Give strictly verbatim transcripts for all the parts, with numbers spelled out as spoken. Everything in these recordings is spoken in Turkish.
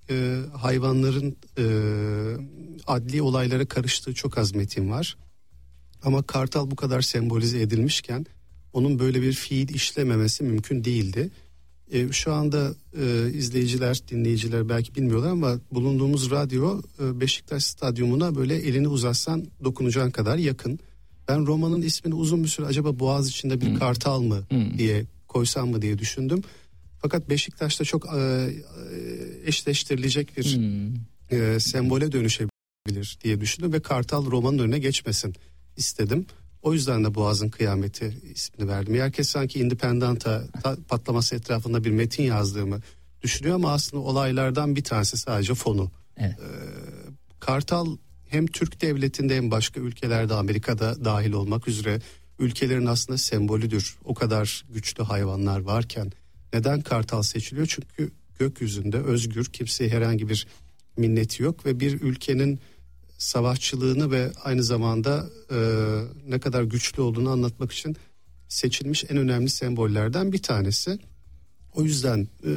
e, hayvanların e, adli olaylara karıştığı çok az metin var. Ama kartal bu kadar sembolize edilmişken onun böyle bir fiil işlememesi mümkün değildi. E, şu anda e, izleyiciler, dinleyiciler belki bilmiyorlar ama bulunduğumuz radyo e, Beşiktaş Stadyumuna böyle elini uzatsan dokunacağın kadar yakın. Ben romanın ismini uzun bir süre acaba Boğaz içinde bir hmm. kartal mı hmm. diye koysam mı diye düşündüm. Fakat Beşiktaş'ta çok e, eşleştirilecek bir hmm. e, sembole dönüşebilir diye düşündüm ve kartal romanın önüne geçmesin istedim. O yüzden de Boğaz'ın Kıyameti ismini verdim. Herkes sanki Independent'a patlaması etrafında bir metin yazdığımı düşünüyor ama aslında olaylardan bir tanesi sadece fonu. Evet. Ee, kartal hem Türk devletinde hem başka ülkelerde, Amerika'da dahil olmak üzere ülkelerin aslında sembolüdür. O kadar güçlü hayvanlar varken neden kartal seçiliyor? Çünkü gökyüzünde özgür, kimseye herhangi bir minneti yok ve bir ülkenin savaşçılığını ve aynı zamanda e, ne kadar güçlü olduğunu anlatmak için seçilmiş en önemli sembollerden bir tanesi. O yüzden e,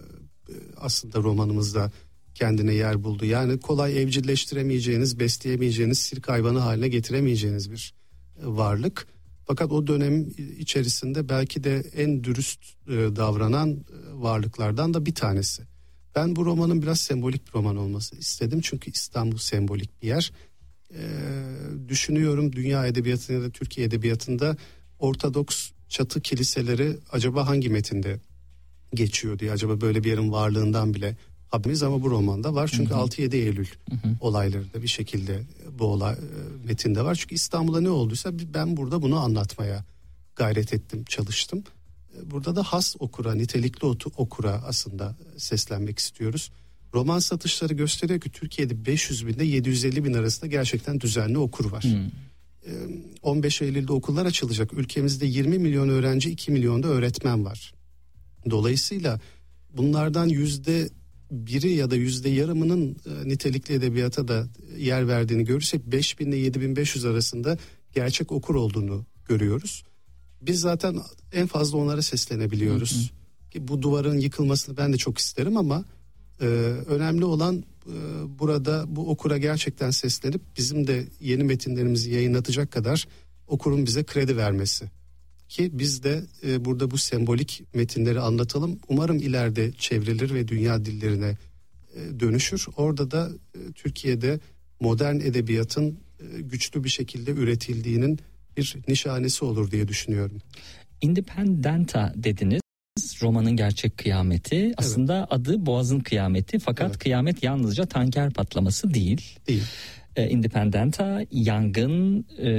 aslında romanımızda kendine yer buldu. Yani kolay evcilleştiremeyeceğiniz, besleyemeyeceğiniz, sirk hayvanı haline getiremeyeceğiniz bir varlık. Fakat o dönem içerisinde belki de en dürüst e, davranan varlıklardan da bir tanesi. Ben bu romanın biraz sembolik bir roman olması istedim. Çünkü İstanbul sembolik bir yer. Ee, düşünüyorum dünya edebiyatında ya da Türkiye edebiyatında Ortodoks çatı kiliseleri acaba hangi metinde geçiyor diye. Acaba böyle bir yerin varlığından bile haberimiz ama bu romanda var. Çünkü hı hı. altı yedi Eylül hı hı. olayları da bir şekilde bu olay metinde var. Çünkü İstanbul'a ne olduysa ben burada bunu anlatmaya gayret ettim, çalıştım. Burada da has okura, nitelikli okura aslında seslenmek istiyoruz. Roman satışları gösteriyor ki Türkiye'de beş yüz binde yedi yüz elli bin arasında gerçekten düzenli okur var. Hmm. on beş Eylül'de okullar açılacak. Ülkemizde yirmi milyon öğrenci, iki milyon da öğretmen var. Dolayısıyla bunlardan yüzde biri ya da yüzde yarımının nitelikli edebiyata da yer verdiğini görürsek beş bin ile yedi bin beş yüz arasında gerçek okur olduğunu görüyoruz. Biz zaten en fazla onlara seslenebiliyoruz. Hı hı. Ki bu duvarın yıkılmasını ben de çok isterim ama e, önemli olan e, burada bu okura gerçekten seslenip bizim de yeni metinlerimizi yayınlatacak kadar okurun bize kredi vermesi. Ki biz de e, burada bu sembolik metinleri anlatalım. Umarım ileride çevrilir ve dünya dillerine e, dönüşür. Orada da e, Türkiye'de modern edebiyatın e, güçlü bir şekilde üretildiğinin bir nişanesi olur diye düşünüyorum. Independenta dediniz. Romanın gerçek kıyameti. Evet. Aslında adı Boğaz'ın Kıyameti. Fakat evet. kıyamet yalnızca tanker patlaması değil. Değil. Independenta yangın e,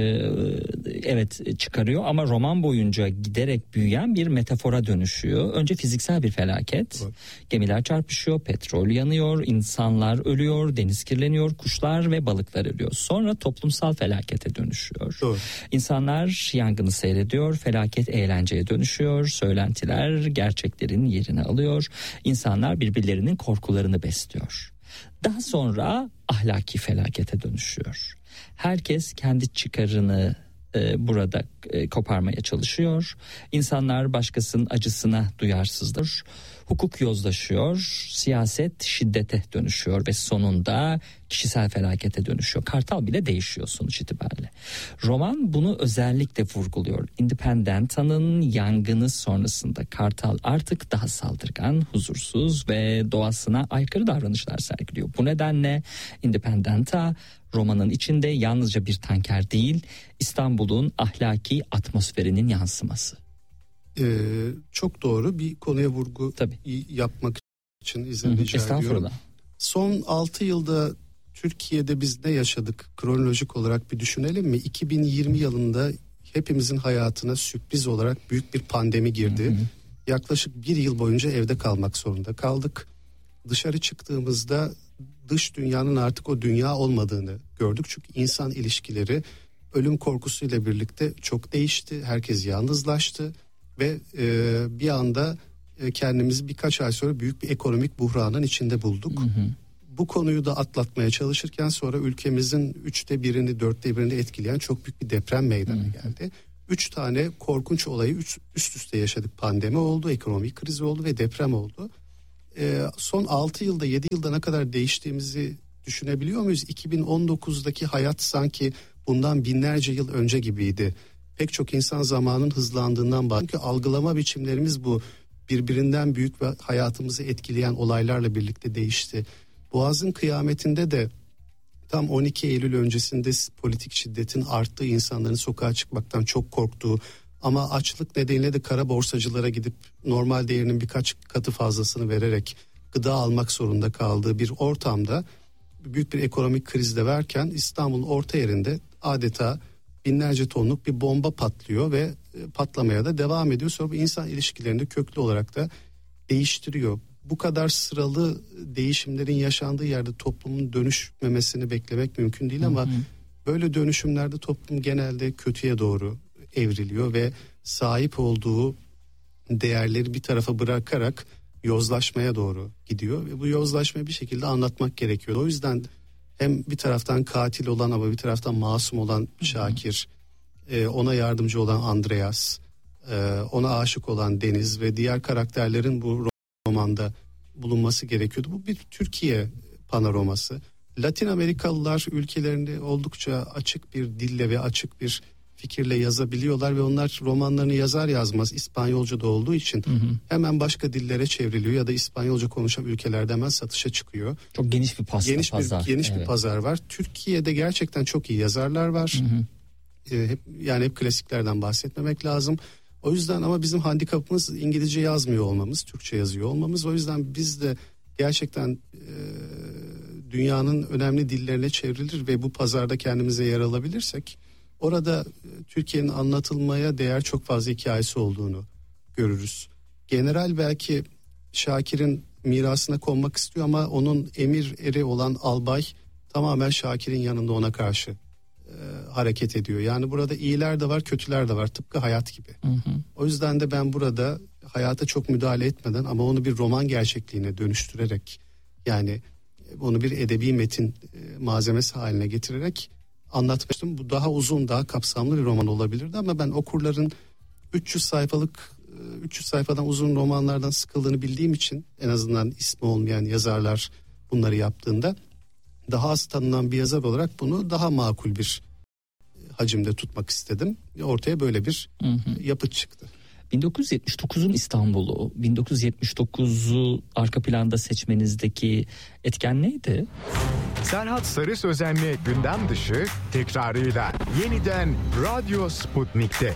evet çıkarıyor ama roman boyunca giderek büyüyen bir metafora dönüşüyor. Önce fiziksel bir felaket. Evet. Gemiler çarpışıyor, petrol yanıyor, insanlar ölüyor, deniz kirleniyor, kuşlar ve balıklar ölüyor. Sonra toplumsal felakete dönüşüyor. Evet. İnsanlar yangını seyrediyor, felaket eğlenceye dönüşüyor, söylentiler gerçeklerin yerini alıyor. İnsanlar birbirlerinin korkularını besliyor. Daha sonra ahlaki felakete dönüşüyor. Herkes kendi çıkarını e, burada e, koparmaya çalışıyor. İnsanlar başkasının acısına duyarsızdır. Hukuk yozlaşıyor, siyaset şiddete dönüşüyor ve sonunda kişisel felakete dönüşüyor. Kartal bile değişiyor sonuç itibariyle. Roman bunu özellikle vurguluyor. Independenta'nın yangını sonrasında Kartal artık daha saldırgan, huzursuz ve doğasına aykırı davranışlar sergiliyor. Bu nedenle Independenta romanın içinde yalnızca bir tanker değil, İstanbul'un ahlaki atmosferinin yansıması. Ee, çok doğru bir konuya vurgu Tabii. yapmak için izin rica ediyorum. Son altı yılda Türkiye'de biz ne yaşadık kronolojik olarak bir düşünelim mi? iki bin yirmi yılında hepimizin hayatına sürpriz olarak büyük bir pandemi girdi. Hı hı. Yaklaşık bir yıl boyunca evde kalmak zorunda kaldık. Dışarı çıktığımızda dış dünyanın artık o dünya olmadığını gördük. Çünkü insan ilişkileri ölüm korkusuyla birlikte çok değişti. Herkes yalnızlaştı. Ve e, bir anda e, kendimizi birkaç ay sonra büyük bir ekonomik buhranın içinde bulduk. Hı hı. Bu konuyu da atlatmaya çalışırken sonra ülkemizin üçte birini, dörtte birini etkileyen çok büyük bir deprem meydana hı hı. geldi. Üç tane korkunç olayı üst, üst üste yaşadık. Pandemi oldu, ekonomik kriz oldu ve deprem oldu. e, son altı yılda yedi yılda ne kadar değiştiğimizi düşünebiliyor muyuz? iki bin on dokuzdaki hayat sanki bundan binlerce yıl önce gibiydi. Pek çok insan zamanın hızlandığından bahsediyor. Çünkü algılama biçimlerimiz bu birbirinden büyük ve hayatımızı etkileyen olaylarla birlikte değişti. Boğaz'ın kıyametinde de tam on iki Eylül öncesinde politik şiddetin arttığı, insanların sokağa çıkmaktan çok korktuğu ama açlık nedeniyle de kara borsacılara gidip normal değerinin birkaç katı fazlasını vererek gıda almak zorunda kaldığı bir ortamda büyük bir ekonomik krizde varken İstanbul'un orta yerinde adeta binlerce tonluk bir bomba patlıyor ve patlamaya da devam ediyor. Sonra bu insan ilişkilerini köklü olarak da değiştiriyor. Bu kadar sıralı değişimlerin yaşandığı yerde toplumun dönüşmemesini beklemek mümkün değil ama hı hı. böyle dönüşümlerde toplum genelde kötüye doğru evriliyor ve sahip olduğu değerleri bir tarafa bırakarak yozlaşmaya doğru gidiyor ve bu yozlaşmayı bir şekilde anlatmak gerekiyor. O yüzden hem bir taraftan katil olan ama bir taraftan masum olan Şakir, e, ona yardımcı olan Andreas, e, ona aşık olan Deniz ve diğer karakterlerin bu romanda bulunması gerekiyordu. Bu bir Türkiye panoraması. Latin Amerikalılar ülkelerinde oldukça açık bir dille ve açık bir fikirle yazabiliyorlar ve onlar romanlarını yazar yazmaz İspanyolca da olduğu için hı hı. hemen başka dillere çevriliyor ya da İspanyolca konuşan ülkelerde hemen satışa çıkıyor. Çok geniş bir pasta, geniş pazar. Bir, geniş evet. bir pazar var. Türkiye'de gerçekten çok iyi yazarlar var. Hı hı. Ee, hep, yani hep klasiklerden bahsetmemek lazım. O yüzden ama bizim handikapımız İngilizce yazmıyor olmamız, Türkçe yazıyor olmamız. O yüzden biz de gerçekten e, dünyanın önemli dillerine çevrilir ve bu pazarda kendimize yer alabilirsek orada Türkiye'nin anlatılmaya değer çok fazla hikayesi olduğunu görürüz. General belki Şakir'in mirasına konmak istiyor ama onun emir eri olan albay tamamen Şakir'in yanında ona karşı e, hareket ediyor. Yani burada iyiler de var, kötüler de var, tıpkı hayat gibi. Hı hı. O yüzden de ben burada hayata çok müdahale etmeden ama onu bir roman gerçekliğine dönüştürerek, yani onu bir edebi metin e, malzemesi haline getirerek anlatmıştım. Bu daha uzun, daha kapsamlı bir roman olabilirdi ama ben okurların üç yüz sayfalık üç yüz sayfadan uzun romanlardan sıkıldığını bildiğim için, en azından ismi olmayan yazarlar bunları yaptığında, daha az tanınan bir yazar olarak bunu daha makul bir hacimde tutmak istedim. Ortaya böyle bir hı hı. yapıt çıktı. bin dokuz yüz yetmiş dokuzun İstanbul'u, bin dokuz yüz yetmiş dokuzu arka planda seçmenizdeki etken neydi? Serhat Sarı Sözen'le gündem dışı tekrarıyla yeniden Radyo Sputnik'te.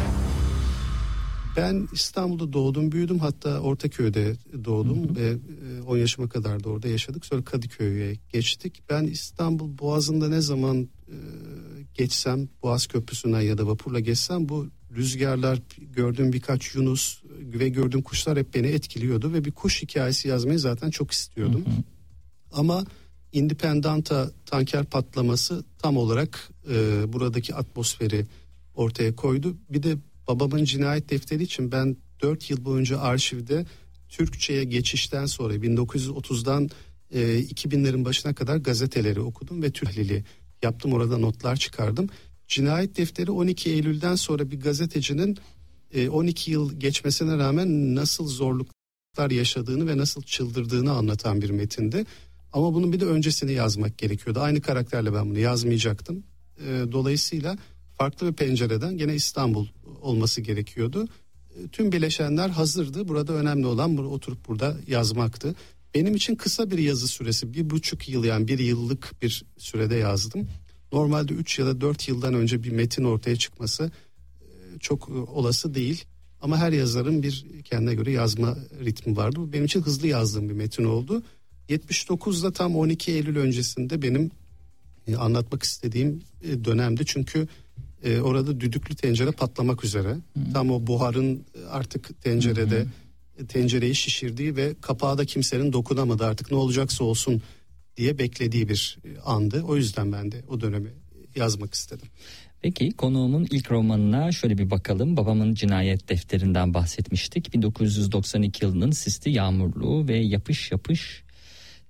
Ben İstanbul'da doğdum, büyüdüm, hatta Ortaköy'de doğdum hı hı. ve on yaşıma kadar da orada yaşadık. Sonra Kadıköy'e geçtik. Ben İstanbul Boğazı'nda ne zaman e, geçsem, Boğaz Köprüsü'nden ya da vapurla geçsem, bu rüzgarlar, gördüğüm birkaç yunus ve gördüğüm kuşlar hep beni etkiliyordu ve bir kuş hikayesi yazmayı zaten çok istiyordum. Hı hı. Ama Independanta tanker patlaması tam olarak e, buradaki atmosferi ortaya koydu. Bir de babamın cinayet defteri için ben dört yıl boyunca arşivde Türkçe'ye geçişten sonra bin dokuz yüz otuzdan e, iki binlerin başına kadar gazeteleri okudum ve Türklili yaptım, orada notlar çıkardım. Cinayet defteri on iki Eylül'den sonra bir gazetecinin e, on iki yıl geçmesine rağmen nasıl zorluklar yaşadığını ve nasıl çıldırdığını anlatan bir metindi. Ama bunun bir de öncesini yazmak gerekiyordu. Aynı karakterle ben bunu yazmayacaktım. E, dolayısıyla farklı bir pencereden gene İstanbul olması gerekiyordu. E, tüm bileşenler hazırdı. Burada önemli olan burada oturup burada yazmaktı. Benim için kısa bir yazı süresi, bir buçuk yıl, yani bir yıllık bir sürede yazdım. Normalde üç ya da dört yıldan önce bir metin ortaya çıkması e, çok e, olası değil. Ama her yazarın bir kendine göre yazma ritmi vardı. Bu benim için hızlı yazdığım bir metin oldu. yetmiş dokuzda tam on iki Eylül öncesinde benim e, anlatmak istediğim e, dönemdi. Çünkü e, orada düdüklü tencere patlamak üzere. Hı. Tam o buharın artık tencerede hı hı. tencereyi şişirdiği ve kapağa da kimsenin dokunamadığı, artık ne olacaksa olsun diye beklediği bir andı. O yüzden ben de o dönemi yazmak istedim. Peki konuğumun ilk romanına şöyle bir bakalım. Babamın cinayet defterinden bahsetmiştik. bin dokuz yüz doksan iki yılının sisli, yağmurlu ve yapış yapış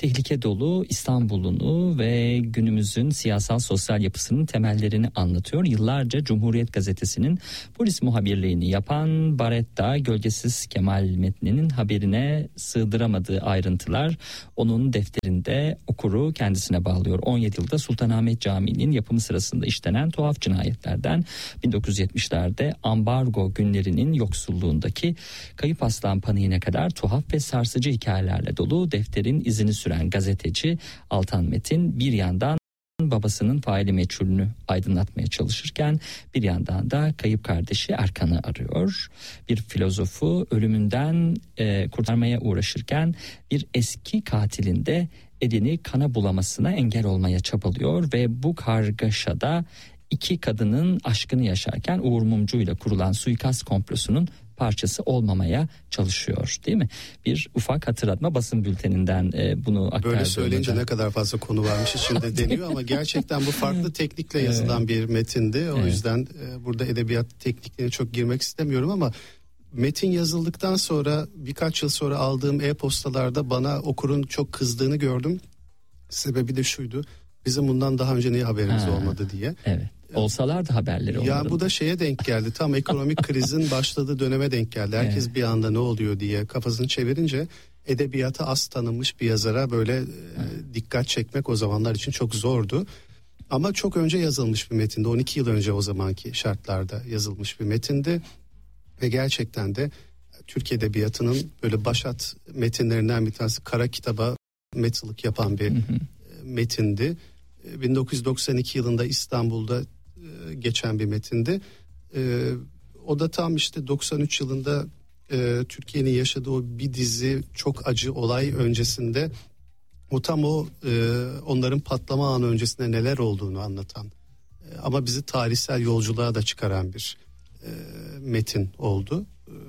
tehlike dolu İstanbul'unu ve günümüzün siyasal sosyal yapısının temellerini anlatıyor. Yıllarca Cumhuriyet Gazetesi'nin polis muhabirliğini yapan Baretta, Gölgesiz Kemal metninin haberine sığdıramadığı ayrıntılar onun defterinde okuru kendisine bağlıyor. on yedi yılda Sultanahmet Camii'nin yapımı sırasında işlenen tuhaf cinayetlerden bin dokuz yüz yetmişlerde ambargo günlerinin yoksulluğundaki Kayıp Aslan paniğine kadar tuhaf ve sarsıcı hikayelerle dolu defterin izini süren gazeteci Altan Metin bir yandan babasının faili meçhulünü aydınlatmaya çalışırken bir yandan da kayıp kardeşi Erkan'ı arıyor. Bir filozofu ölümünden e, kurtarmaya uğraşırken bir eski katilin de elini kana bulamasına engel olmaya çabalıyor ve bu kargaşada iki kadının aşkını yaşarken Uğur Mumcu ile kurulan suikast komplosunun parçası olmamaya çalışıyor, değil mi? Bir ufak hatırlatma basın bülteninden e, bunu aktardığımda. Böyle söyleyince ne kadar fazla konu varmış içinde deniyor ama gerçekten bu farklı teknikle yazılan bir metindi. O evet. yüzden e, burada edebiyat tekniklerine çok girmek istemiyorum ama metin yazıldıktan sonra birkaç yıl sonra aldığım e-postalarda bana okurun çok kızdığını gördüm. Sebebi de şuydu: bizim bundan daha önce niye haberimiz ha, olmadı diye. Evet. Olsalardı haberleri olmadı. Ya bu da şeye denk geldi. Tam ekonomik krizin başladığı döneme denk geldi. Herkes evet. bir anda ne oluyor diye kafasını çevirince edebiyata az tanınmış bir yazara böyle e, dikkat çekmek o zamanlar için çok zordu. Ama çok önce yazılmış bir metindi. on iki yıl önce o zamanki şartlarda yazılmış bir metindi. Ve gerçekten de Türk edebiyatının böyle başat metinlerinden bir tanesi, Kara Kitaba metılık yapan bir hı hı. metindi. bin dokuz yüz doksan iki yılında İstanbul'da e, geçen bir metindi. E, o da tam işte doksan üç yılında e, Türkiye'nin yaşadığı o bir dizi çok acı olay öncesinde, o tam o e, onların patlama anı öncesinde neler olduğunu anlatan e, ama bizi tarihsel yolculuğa da çıkaran bir e, metin oldu.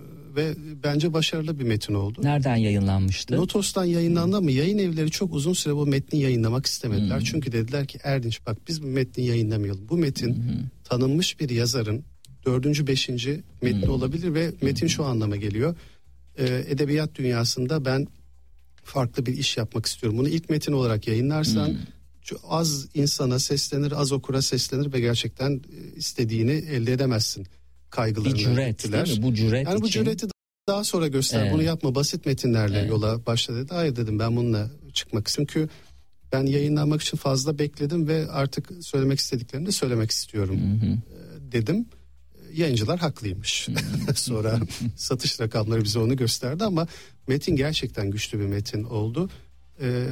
Ve bence başarılı bir metin oldu. Nereden yayınlanmıştı? Lotos'tan yayınlandı ama yayın evleri çok uzun süre bu metni yayınlamak istemediler. Hmm. Çünkü dediler ki Erdinç bak biz bu metni yayınlamayalım. Bu metin hmm. tanınmış bir yazarın dördüncü, beşinci metni hmm. olabilir ve metin hmm. şu anlama geliyor. Ee, edebiyat dünyasında ben farklı bir iş yapmak istiyorum. Bunu ilk metin olarak yayınlarsan hmm. az insana seslenir, az okura seslenir ve gerçekten istediğini elde edemezsin. Kaygılarını bir cüret değil mi? Bu cüret yani için. Bu cüreti daha sonra göster. Evet. Bunu yapma, basit metinlerle evet. yola başla dedi. Hayır dedim, ben bununla çıkmak istiyorum. Çünkü ben yayınlanmak için fazla bekledim ve artık söylemek istediklerimi de söylemek istiyorum hı hı. dedim. Yayıncılar haklıymış. Sonra satış rakamları bize onu gösterdi ama metin gerçekten güçlü bir metin oldu. Ee,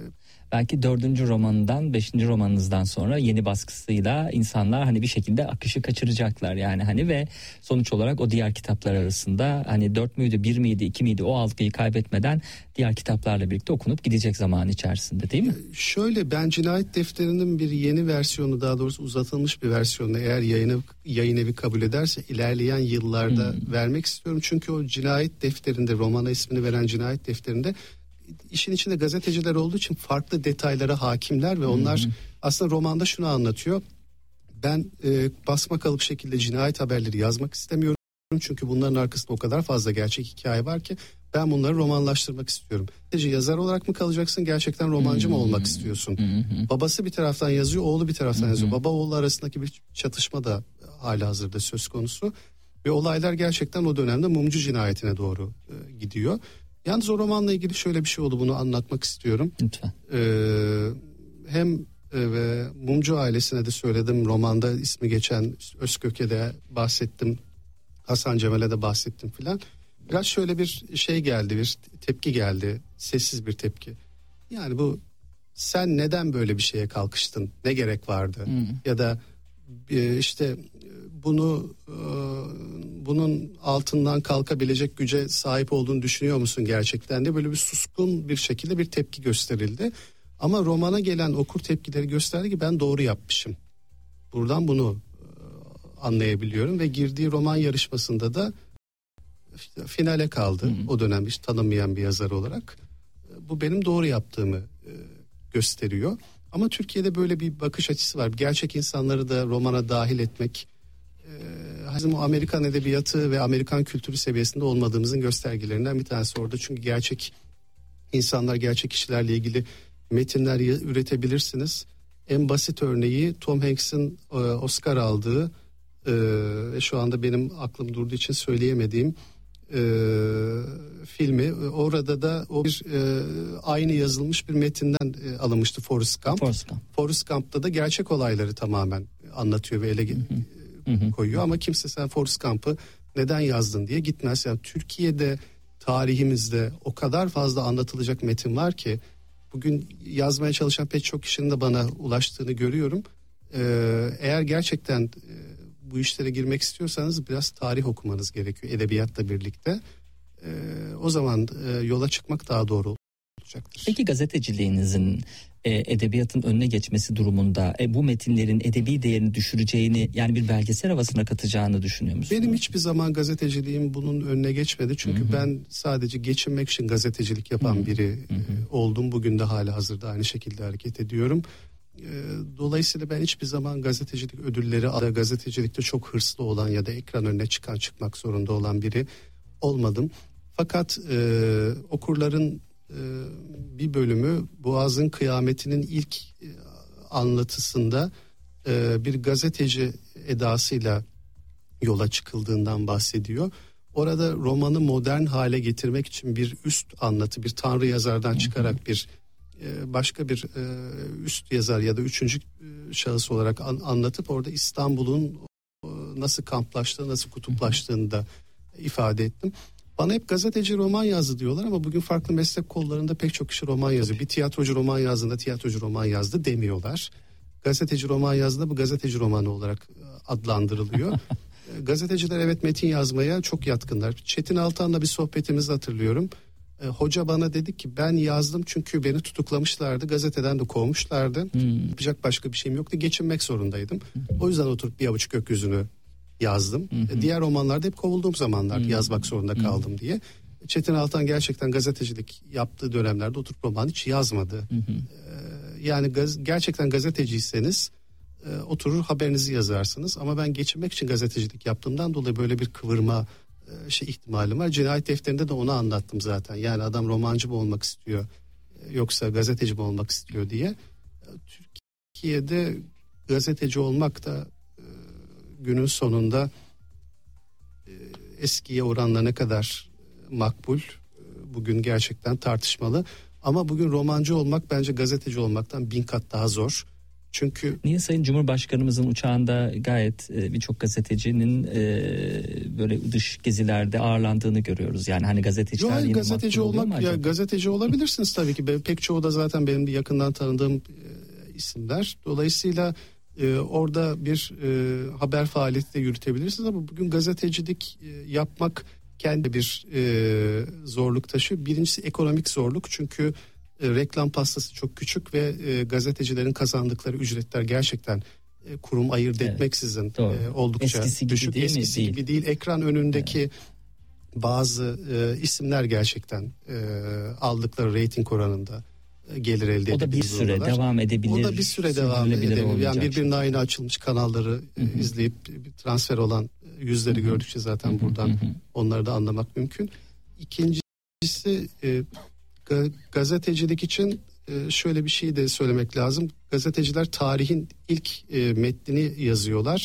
Belki dördüncü romanından beşinci romanınızdan sonra yeni baskısıyla insanlar hani bir şekilde akışı kaçıracaklar yani hani ve sonuç olarak o diğer kitaplar arasında hani dört müydü, bir miydi, iki miydi o algıyı kaybetmeden diğer kitaplarla birlikte okunup gidecek zaman içerisinde, değil mi? Şöyle, ben Cinayet Defteri'nin bir yeni versiyonu, daha doğrusu uzatılmış bir versiyonu eğer yayın, yayın evi kabul ederse ilerleyen yıllarda hmm. vermek istiyorum. Çünkü o Cinayet Defteri'nde, romana ismini veren Cinayet Defteri'nde işin içinde gazeteciler olduğu için farklı detaylara hakimler ve onlar hı hı. aslında romanda şunu anlatıyor. Ben e, basma kalıp şekilde cinayet haberleri yazmak istemiyorum. Çünkü bunların arkasında o kadar fazla gerçek hikaye var ki ben bunları romanlaştırmak istiyorum. Sadece yazar olarak mı kalacaksın, gerçekten romancı mı olmak istiyorsun? Hı hı. Babası bir taraftan yazıyor, oğlu bir taraftan hı hı. yazıyor. Baba oğul arasındaki bir çatışma da halihazırda söz konusu. Ve olaylar gerçekten o dönemde Mumcu cinayetine doğru e, gidiyor. Yalnız o romanla ilgili şöyle bir şey oldu, bunu anlatmak istiyorum. Lütfen. Ee, hem e, Mumcu ailesine de söyledim, romanda ismi geçen Özkök'e de bahsettim, Hasan Cemal'e de bahsettim filan. Biraz şöyle bir şey geldi, bir tepki geldi, sessiz bir tepki. Yani bu, sen neden böyle bir şeye kalkıştın, ne gerek vardı? Hmm. Ya da e, işte bunu e, bunun altından kalkabilecek güce sahip olduğunu düşünüyor musun gerçekten de, böyle bir suskun bir şekilde bir tepki gösterildi. Ama romana gelen okur tepkileri gösterdi ki ben doğru yapmışım. Buradan bunu e, anlayabiliyorum ve girdiği roman yarışmasında da işte finale kaldı. Hı-hı. O dönem hiç tanınmayan bir yazar olarak. E, bu benim doğru yaptığımı e, gösteriyor. Ama Türkiye'de böyle bir bakış açısı var. Gerçek insanları da romana dahil etmek bizim o Amerikan edebiyatı ve Amerikan kültürü seviyesinde olmadığımızın göstergelerinden bir tanesi orada. Çünkü gerçek insanlar, gerçek kişilerle ilgili metinler üretebilirsiniz. En basit örneği Tom Hanks'in e, Oscar aldığı ve e, şu anda benim aklım durduğu için söyleyemediğim e, filmi. Orada da o bir e, aynı yazılmış bir metinden e, alınmıştı, Forrest Gump. Forrest Gump. Forrest Gump'ta da gerçek olayları tamamen anlatıyor ve ele hı hı. koyuyor. Ama kimse sen Forrest Gump'ı neden yazdın diye gitmez. Yani Türkiye'de, tarihimizde o kadar fazla anlatılacak metin var ki bugün yazmaya çalışan pek çok kişinin de bana ulaştığını görüyorum. Ee, eğer gerçekten e, bu işlere girmek istiyorsanız biraz tarih okumanız gerekiyor edebiyatla birlikte. Ee, o zaman e, yola çıkmak daha doğru olacaktır. Peki gazeteciliğinizin e, edebiyatın önüne geçmesi durumunda e, bu metinlerin edebi değerini düşüreceğini, yani bir belgesel havasına katacağını düşünüyor musunuz? Benim hiçbir zaman gazeteciliğim bunun önüne geçmedi. Çünkü hı hı. ben sadece geçinmek için gazetecilik yapan hı hı. biri hı hı. oldum. Bugün de hala hazırda aynı şekilde hareket ediyorum. Dolayısıyla ben hiçbir zaman gazetecilik ödülleri, gazetecilikte çok hırslı olan ya da ekran önüne çıkan, çıkmak zorunda olan biri olmadım. Fakat e, okurların e, bir bölümü Boğaz'ın Kıyameti'nin ilk e, anlatısında e, bir gazeteci edasıyla yola çıkıldığından bahsediyor. Orada romanı modern hale getirmek için bir üst anlatı, bir tanrı yazardan çıkarak bir başka bir üst yazar ya da üçüncü şahıs olarak anlatıp orada İstanbul'un nasıl kamplaştığı, nasıl kutuplaştığını da ifade ettim. Bana hep gazeteci roman yazdı diyorlar ama bugün farklı meslek kollarında pek çok kişi roman yazıyor. Bir tiyatrocu roman yazdığında tiyatrocu roman yazdı demiyorlar. Gazeteci roman yazdığında bu gazeteci romanı olarak adlandırılıyor. Gazeteciler evet metin yazmaya çok yatkınlar. Çetin Altan'la bir sohbetimizi hatırlıyorum. Hoca bana dedi ki ben yazdım çünkü beni tutuklamışlardı, gazeteden de kovmuşlardı. Hmm. Yapacak başka bir şeyim yoktu, geçinmek zorundaydım. Hmm. O yüzden oturup Bir Avuç Gökyüzü'nü yazdım. Hmm. Diğer romanlarda hep kovulduğum zamanlar hmm. yazmak zorunda kaldım hmm. diye. Çetin Altan gerçekten gazetecilik yaptığı dönemlerde oturup roman hiç yazmadı. Hmm. Ee, yani gaz, gerçekten gazeteciyseniz e, oturur haberinizi yazarsınız. Ama ben geçinmek için gazetecilik yaptığımdan dolayı böyle bir kıvırma şey ihtimalim var. Cinayet defterinde de onu anlattım zaten. Yani adam romancı mı olmak istiyor yoksa gazeteci mi olmak istiyor diye. Türkiye'de gazeteci olmak da e, günün sonunda e, eskiye oranla ne kadar makbul, e, bugün gerçekten tartışmalı. Ama bugün romancı olmak bence gazeteci olmaktan bin kat daha zor. Çünkü niye Sayın Cumhurbaşkanımızın uçağında gayet e, birçok gazetecinin e, böyle dış gezilerde ağırlandığını görüyoruz. Yani hani gazeteciler Yok, gazeteci olmak ya gazeteci olabilirsiniz tabii ki. Pek çoğu da zaten benim bir yakından tanıdığım e, isimler. Dolayısıyla e, orada bir e, haber faaliyeti de yürütebilirsiniz ama bugün gazetecilik e, yapmak kendi bir e, zorluk taşıyor. Birincisi ekonomik zorluk, çünkü reklam pastası çok küçük ve e, gazetecilerin kazandıkları ücretler gerçekten e, kurum ayırt evet, etmeksizin e, oldukça eskisi düşük. Değil eskisi mi? gibi değil. Ekran önündeki evet. bazı e, isimler gerçekten e, aldıkları reyting oranında e, gelir elde edebilir. O da bir süre olalar. devam edebilir. O da bir süre devam edebilir. Yani birbirine aynı açılmış kanalları e, izleyip bir transfer olan yüzleri Hı-hı. gördükçe zaten Hı-hı. buradan Hı-hı. onları da anlamak mümkün. İkincisi e, gazetecilik için şöyle bir şey de söylemek lazım. Gazeteciler tarihin ilk metnini yazıyorlar.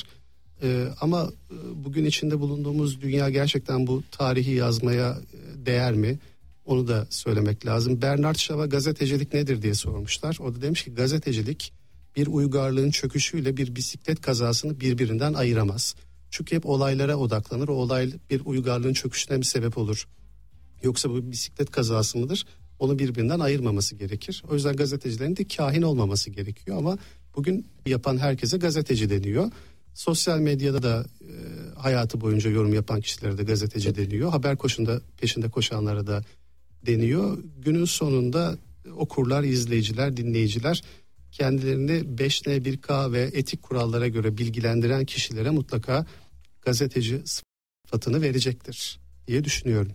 Ama bugün içinde bulunduğumuz dünya gerçekten bu tarihi yazmaya değer mi? Onu da söylemek lazım. Bernard Shaw'a gazetecilik nedir diye sormuşlar. O da demiş ki gazetecilik bir uygarlığın çöküşüyle bir bisiklet kazasını birbirinden ayıramaz. Çünkü hep olaylara odaklanır. O olay bir uygarlığın çöküşüne mi sebep olur? Yoksa bu bisiklet kazası mıdır? Onu birbirinden ayırmaması gerekir. O yüzden gazetecilerin de kahin olmaması gerekiyor ama bugün yapan herkese gazeteci deniyor. Sosyal medyada da e, hayatı boyunca yorum yapan kişilere de gazeteci deniyor. Haber koşunda peşinde koşanlara da deniyor. Günün sonunda okurlar, izleyiciler, dinleyiciler kendilerini beş N bir K ve etik kurallara göre bilgilendiren kişilere mutlaka gazeteci sıfatını verecektir diye düşünüyorum.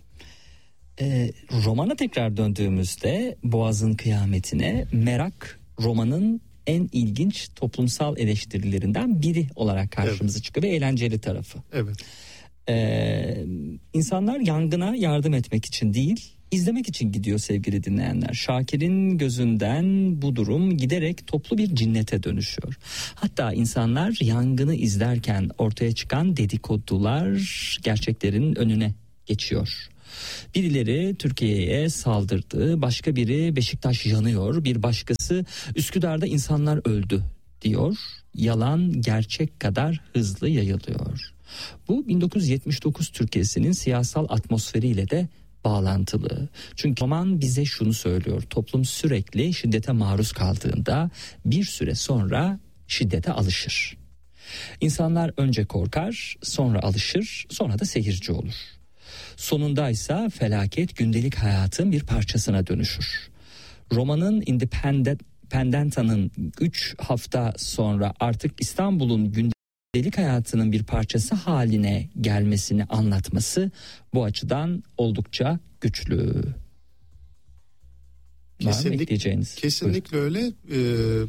E, romana tekrar döndüğümüzde Boğaz'ın Kıyametine, merak romanın en ilginç toplumsal eleştirilerinden biri olarak karşımıza evet. çıkıyor ve eğlenceli tarafı. Evet. Ee, insanlar yangına yardım etmek için değil, izlemek için gidiyor sevgili dinleyenler. Şakir'in gözünden bu durum giderek toplu bir cinnete dönüşüyor. Hatta insanlar yangını izlerken ortaya çıkan dedikodular gerçeklerin önüne geçiyor. Birileri Türkiye'ye saldırdı, başka biri Beşiktaş yanıyor, bir başkası Üsküdar'da insanlar öldü diyor. Yalan gerçek kadar hızlı yayılıyor. Bu bin dokuz yüz yetmiş dokuz Türkiye'sinin siyasal atmosferiyle de bağlantılı. Çünkü roman bize şunu söylüyor: toplum sürekli şiddete maruz kaldığında bir süre sonra şiddete alışır. İnsanlar önce korkar, sonra alışır, sonra da seyirci olur. Sonundaysa felaket gündelik hayatın bir parçasına dönüşür. Romanın Independenta'nın üç hafta sonra artık İstanbul'un gündelik hayatının bir parçası haline gelmesini anlatması bu açıdan oldukça güçlü. Kesinlikle, kesinlikle öyle. Ee,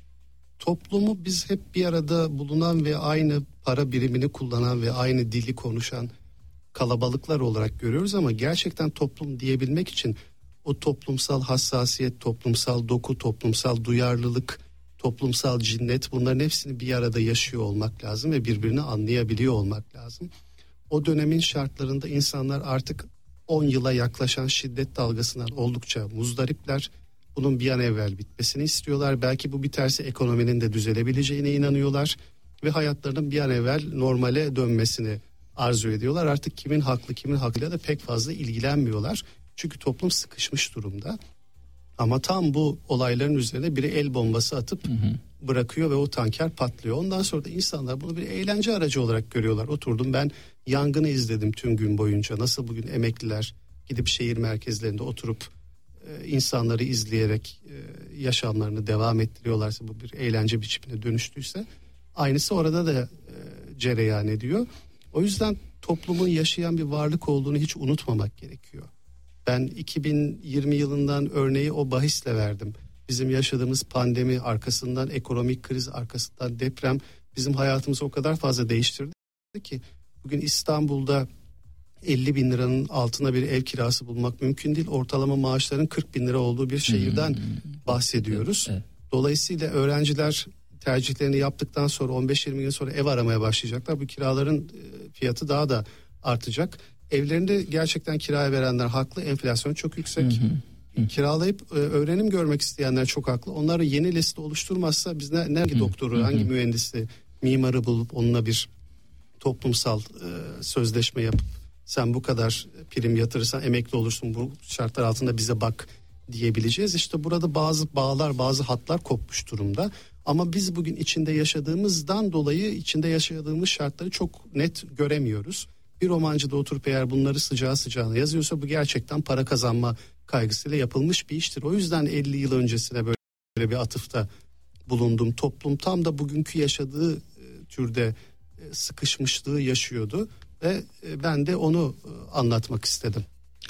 toplumu biz hep bir arada bulunan ve aynı para birimini kullanan ve aynı dili konuşan kalabalıklar olarak görüyoruz ama gerçekten toplum diyebilmek için o toplumsal hassasiyet, toplumsal doku, toplumsal duyarlılık, toplumsal cinnet, bunların hepsini bir arada yaşıyor olmak lazım ve birbirini anlayabiliyor olmak lazım. O dönemin şartlarında insanlar artık on yıla yaklaşan şiddet dalgasından oldukça muzdaripler. Bunun bir an evvel bitmesini istiyorlar. Belki bu biterse ekonominin de düzelebileceğine inanıyorlar ve hayatlarının bir an evvel normale dönmesini arzu ediyorlar. Artık kimin haklı kimin haklıyla da pek fazla ilgilenmiyorlar. Çünkü toplum sıkışmış durumda. Ama tam bu olayların üzerine biri el bombası atıp hı hı. bırakıyor ve o tanker patlıyor. Ondan sonra da insanlar bunu bir eğlence aracı olarak görüyorlar. Oturdum ben yangını izledim tüm gün boyunca. Nasıl bugün emekliler gidip şehir merkezlerinde oturup e, insanları izleyerek e, yaşamlarını devam ettiriyorlarsa, bu bir eğlence biçimine dönüştüyse aynısı orada da e, cereyan ediyor. O yüzden toplumun yaşayan bir varlık olduğunu hiç unutmamak gerekiyor. Ben iki bin yirmi yılından örneği o bahisle verdim. Bizim yaşadığımız pandemi, arkasından ekonomik kriz, arkasından deprem bizim hayatımızı o kadar fazla değiştirdi ki bugün İstanbul'da elli bin liranın altına bir ev kirası bulmak mümkün değil. Ortalama maaşların kırk bin lira olduğu bir şehirden bahsediyoruz. Dolayısıyla öğrenciler tercihlerini yaptıktan sonra on beş yirmi gün sonra ev aramaya başlayacaklar. Bu kiraların fiyatı daha da artacak. Evlerinde gerçekten kiraya verenler haklı. Enflasyon çok yüksek. Hı hı. Kiralayıp öğrenim görmek isteyenler çok haklı. Onları yeni liste oluşturmazsa biz ne, hangi doktoru, hı hı. hangi mühendisi, mimarı bulup onunla bir toplumsal e, sözleşme yapıp sen bu kadar prim yatırırsan emekli olursun, bu şartlar altında bize bak diyebileceğiz. İşte burada bazı bağlar, bazı hatlar kopmuş durumda. Ama biz bugün içinde yaşadığımızdan dolayı içinde yaşadığımız şartları çok net göremiyoruz. Bir romancı da oturup eğer bunları sıcağı sıcağına yazıyorsa bu gerçekten para kazanma kaygısıyla yapılmış bir iştir. O yüzden elli yıl öncesine böyle bir atıfta bulundum. Toplum tam da bugünkü yaşadığı e, türde e, sıkışmışlığı yaşıyordu ve e, ben de onu e, anlatmak istedim.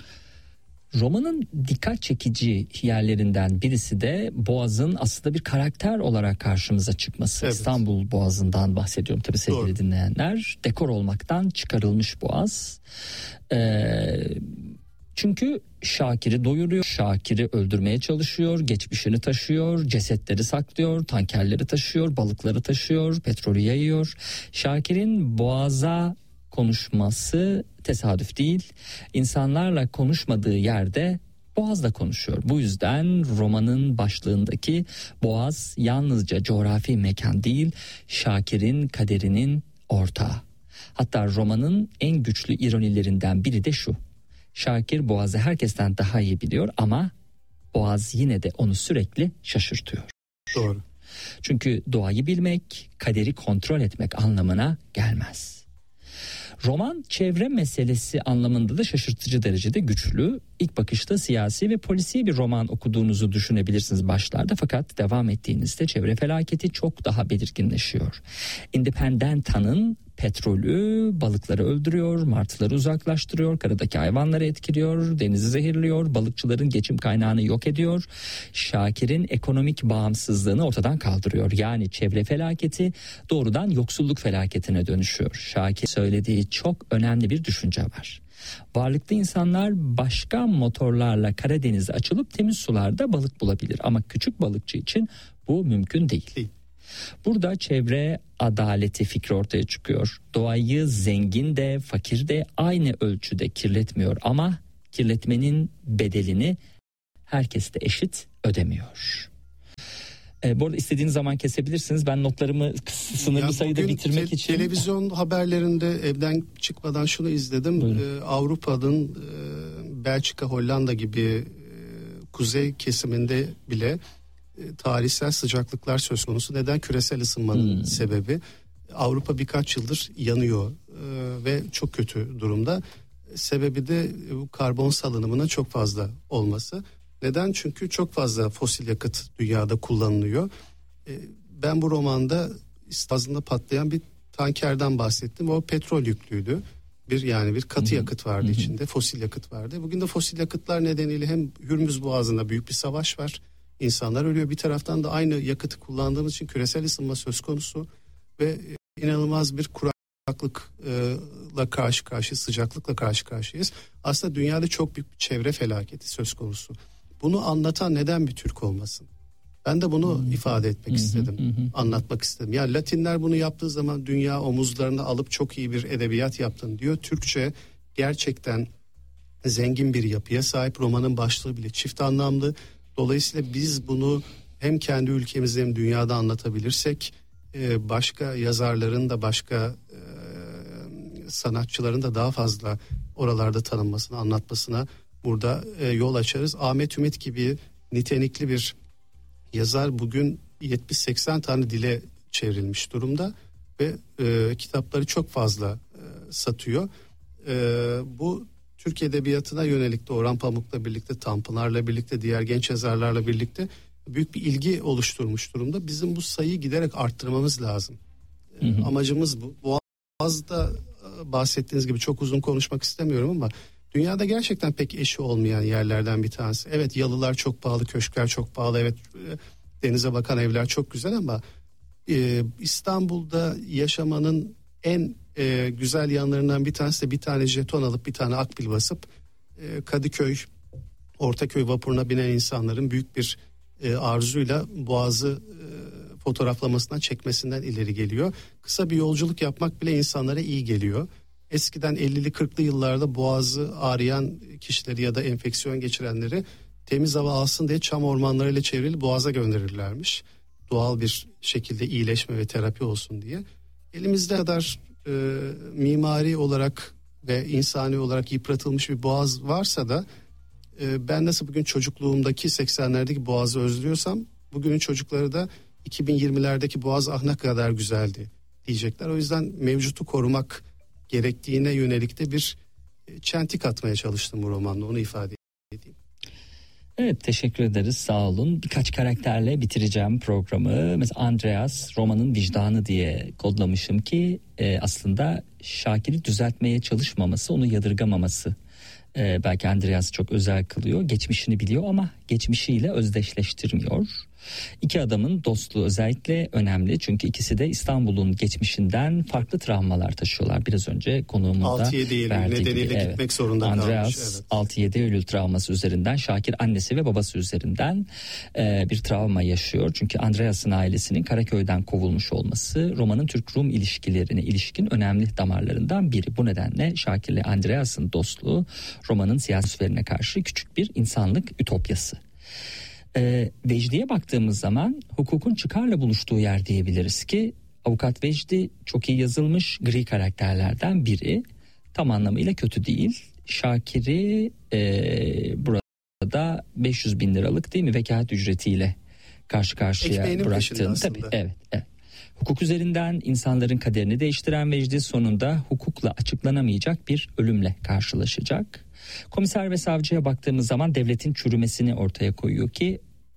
Romanın dikkat çekici yerlerinden birisi de Boğaz'ın aslında bir karakter olarak karşımıza çıkması. Evet. İstanbul Boğazı'ndan bahsediyorum tabii sevgili Doğru. dinleyenler. Dekor olmaktan çıkarılmış Boğaz. Ee, çünkü Şakir'i doyuruyor, Şakir'i öldürmeye çalışıyor, geçmişini taşıyor, cesetleri saklıyor, tankerleri taşıyor, balıkları taşıyor, petrolü yayıyor. Şakir'in Boğaz'a konuşması tesadüf değil. İnsanlarla konuşmadığı yerde Boğaz'la konuşuyor. Bu yüzden romanın başlığındaki Boğaz yalnızca coğrafi mekan değil, Şakir'in kaderinin ortağı. Hatta romanın en güçlü ironilerinden biri de şu: Şakir Boğaz'ı herkesten daha iyi biliyor ama Boğaz yine de onu sürekli şaşırtıyor. Doğru. Çünkü doğayı bilmek, kaderi kontrol etmek anlamına gelmez. Roman çevre meselesi anlamında da şaşırtıcı derecede güçlü. İlk bakışta siyasi ve polisi bir roman okuduğunuzu düşünebilirsiniz başlarda, fakat devam ettiğinizde çevre felaketi çok daha belirginleşiyor. Independenta'nın petrolü balıkları öldürüyor, martıları uzaklaştırıyor, karadaki hayvanları etkiliyor, denizi zehirliyor, balıkçıların geçim kaynağını yok ediyor. Şakir'in ekonomik bağımsızlığını ortadan kaldırıyor. Yani çevre felaketi doğrudan yoksulluk felaketine dönüşüyor. Şakir söylediği çok önemli bir düşünce var. Varlıklı insanlar başka motorlarla Karadeniz'e açılıp temiz sularda balık bulabilir. Ama küçük balıkçı için bu mümkün değil. Burada çevre adaleti fikri ortaya çıkıyor. Doğayı zengin de fakir de aynı ölçüde kirletmiyor ama kirletmenin bedelini herkes de eşit ödemiyor. E, bu arada istediğiniz zaman kesebilirsiniz. Ben notlarımı sınırlı ya sayıda bitirmek te- için. Televizyon haberlerinde evden çıkmadan şunu izledim. Ee, Avrupa'nın e, Belçika, Hollanda gibi e, kuzey kesiminde bile e, tarihsel sıcaklıklar söz konusu. Neden? Küresel ısınmanın hmm. sebebi. Avrupa birkaç yıldır yanıyor e, ve çok kötü durumda. Sebebi de bu karbon salınımının çok fazla olması. Neden? Çünkü çok fazla fosil yakıt dünyada kullanılıyor. E, ben bu romanda İstaz'ında patlayan bir tankerden bahsettim. O petrol yüklüydü. Bir yani bir katı Hı-hı. yakıt vardı Hı-hı. içinde, fosil yakıt vardı. Bugün de fosil yakıtlar nedeniyle hem Hürmüz Boğazı'nda büyük bir savaş var. İnsanlar ölüyor. Bir taraftan da aynı yakıtı kullandığımız için küresel ısınma söz konusu ve inanılmaz bir kuraklıkla karşı karşıyayız, sıcaklıkla karşı karşıyayız. Aslında dünyada çok büyük bir çevre felaketi söz konusu. Bunu anlatan neden bir Türk olmasın? Ben de bunu hmm. ifade etmek hmm. istedim, hmm. anlatmak istedim. Ya Latinler bunu yaptığı zaman dünya omuzlarına alıp çok iyi bir edebiyat yaptın diyor. Türkçe gerçekten zengin bir yapıya sahip. Romanın başlığı bile çift anlamlı. Dolayısıyla biz bunu hem kendi ülkemizde hem dünyada anlatabilirsek başka yazarların da başka sanatçıların da daha fazla oralarda tanınmasına, anlatmasına burada yol açarız. Ahmet Ümit gibi nitelikli bir yazar bugün yetmiş seksen tane dile çevrilmiş durumda ve e, kitapları çok fazla e, satıyor. E, bu Türk Edebiyatı'na yönelik de Orhan Pamuk'la birlikte, Tanpınar'la birlikte, diğer genç yazarlarla birlikte büyük bir ilgi oluşturmuş durumda. Bizim bu sayıyı giderek arttırmamız lazım. Hı hı. Amacımız bu. Boğaz'da bahsettiğiniz gibi çok uzun konuşmak istemiyorum ama dünyada gerçekten pek eşi olmayan yerlerden bir tanesi. Evet, yalılar çok pahalı, köşkler çok pahalı. Evet, denize bakan evler çok güzel ama e, İstanbul'da yaşamanın en e, güzel yanlarından bir tanesi de bir tane jeton alıp bir tane akbil basıp e, Kadıköy, Ortaköy vapuruna binen insanların büyük bir e, arzuyla Boğaz'ı e, fotoğraflamasından, çekmesinden ileri geliyor. Kısa bir yolculuk yapmak bile insanlara iyi geliyor. Eskiden ellili kırklı yıllarda boğazı ağrıyan kişileri ya da enfeksiyon geçirenleri temiz hava alsın diye çam ormanlarıyla çevrili boğaza gönderirlermiş. Doğal bir şekilde iyileşme ve terapi olsun diye. Elimizde kadar e, mimari olarak ve insani olarak yıpratılmış bir boğaz varsa da e, ben nasıl bugün çocukluğumdaki seksenlerdeki boğazı özlüyorsam bugünün çocukları da iki bin yirmilerdeki boğaz ah ne kadar güzeldi diyecekler. O yüzden mevcutu korumak gerektiğine yönelik de bir çentik atmaya çalıştım bu romanla, onu ifade edeyim. Evet, teşekkür ederiz, sağ olun. Birkaç karakterle bitireceğim programı. Mesela Andreas romanın vicdanı diye kodlamışım ki e, aslında Şakir'i düzeltmeye çalışmaması, onu yadırgamaması. Ee, belki Andreas çok özel kılıyor. Geçmişini biliyor ama geçmişiyle özdeşleştirmiyor. İki adamın dostluğu özellikle önemli. Çünkü ikisi de İstanbul'un geçmişinden farklı travmalar taşıyorlar. Biraz önce konuğumuzda altı yedi Eylül nedeniyle gibi. gitmek evet. zorunda Andreas, kalmış. Evet. altı yedi Eylül travması üzerinden, Şakir annesi ve babası üzerinden e, bir travma yaşıyor. Çünkü Andreas'ın ailesinin Karaköy'den kovulmuş olması romanın Türk-Rum ilişkilerine ilişkin önemli damarlarından biri. Bu nedenle Şakir ile Andreas'ın dostluğu romanın siyasetlerine karşı küçük bir insanlık ütopyası. Ee, Vecdi'ye baktığımız zaman hukukun çıkarla buluştuğu yer diyebiliriz ki Avukat Vecdi çok iyi yazılmış gri karakterlerden biri. Tam anlamıyla kötü değil. Şakir'i e, burada beş yüz bin liralık değil mi vekalet ücretiyle karşı karşıya Ekmeğinin bıraktığını tabii evet, evet. Hukuk üzerinden insanların kaderini değiştiren Vecdi sonunda hukukla açıklanamayacak bir ölümle karşılaşacak. Komiser ve savcıya baktığımız zaman devletin çürümesini ortaya koyuyor ki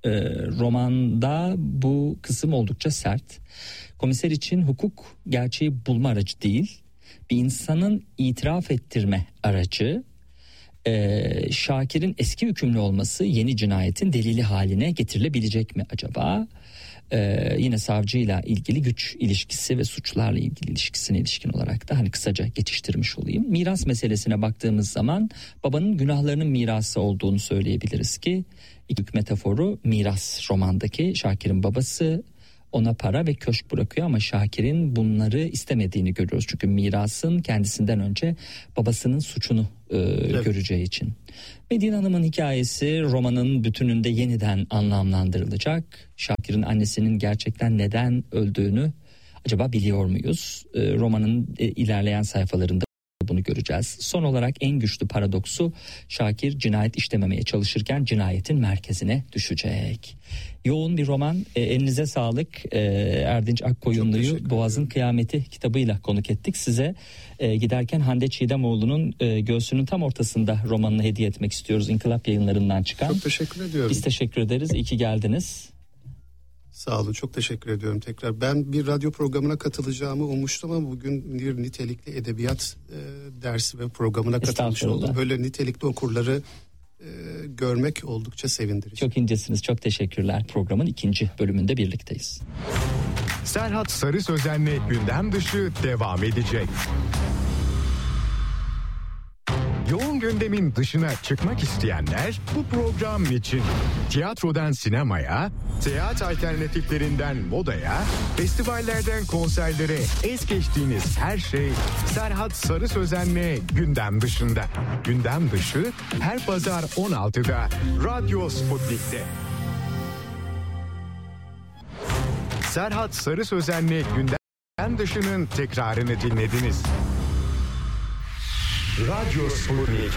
Ee, romanda bu kısım oldukça sert. Komiser için hukuk gerçeği bulma aracı değil, bir insanın itiraf ettirme aracı. Ee, Şakir'in eski hükümlü olması yeni cinayetin delili haline getirilebilecek mi acaba? Ee, yine savcıyla ilgili güç ilişkisi ve suçlarla ilgili ilişkisine ilişkin olarak da hani kısaca geçiştirmiş olayım. Miras meselesine baktığımız zaman babanın günahlarının mirası olduğunu söyleyebiliriz ki ilk metaforu miras. Romandaki Şakir'in babası ona para ve köşk bırakıyor ama Şakir'in bunları istemediğini görüyoruz. Çünkü mirasın kendisinden önce babasının suçunu e, evet. göreceği için. Medine Hanım'ın hikayesi romanın bütününde yeniden anlamlandırılacak. Şakir'in annesinin gerçekten neden öldüğünü acaba biliyor muyuz? E, romanın e, ilerleyen sayfalarında bunu göreceğiz. Son olarak en güçlü paradoksu, Şakir cinayet işlememeye çalışırken cinayetin merkezine düşecek. Yoğun bir roman. E, elinize sağlık. E, Erdinç Akkoyunlu'yu Boğaz'ın Kıyameti kitabıyla konuk ettik. Size e, giderken Hande Çiğdemoğlu'nun e, göğsünün tam ortasında romanını hediye etmek istiyoruz. İnkılap Yayınları'ndan çıkan. Çok teşekkür ediyorum. Biz teşekkür ederiz. İyi ki geldiniz. Sağ olun, çok teşekkür ediyorum tekrar. Ben bir radyo programına katılacağımı ummuştum ama bugün bir nitelikli edebiyat e, dersi ve programına katılmış oldum. Böyle nitelikli okurları e, görmek oldukça sevindirici. Çok incesiniz, çok teşekkürler. Programın ikinci bölümünde birlikteyiz. Serhat Sarı Sözen'le gündem dışı devam edecek. Yoğun gündemin dışına çıkmak isteyenler bu program için tiyatrodan sinemaya, seyahat alternatiflerinden modaya, festivallerden konserlere es geçtiğiniz her şey Serhat Sarı Sözen'le gündem dışında. Gündem dışı her pazar on altıda Radyo Sputnik'te. Serhat Sarı Sözen'le gündem dışının tekrarını dinlediniz. Radyo Sputnik.